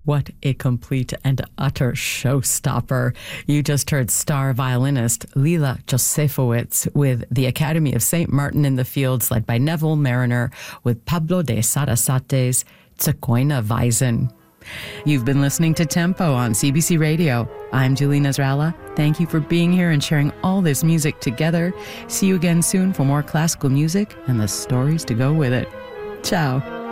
What a complete and utter showstopper. You just heard star violinist Lila Josefowicz with the Academy of St. Martin in the Fields, led by Neville Mariner, with Pablo de Sarasate's Zigeuner Weisen. You've been listening to Tempo on CBC Radio. I'm Julie Nasrallah. Thank you for being here and sharing all this music together. See you again soon for more classical music and the stories to go with it. Ciao.